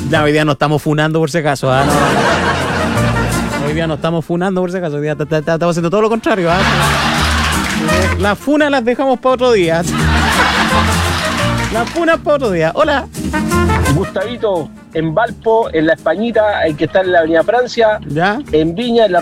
Ya, hoy día no estamos funando por si acaso. ¿Ah? No. Hoy día no estamos funando por si acaso. Hoy día estamos haciendo todo lo contrario. ¿Ah? Las funas las dejamos para otro día. Las funas para otro día. Hola. Gustavito, en Valpo, en La Españita, el que está en la Avenida Francia, ¿Ya? en Viña, en la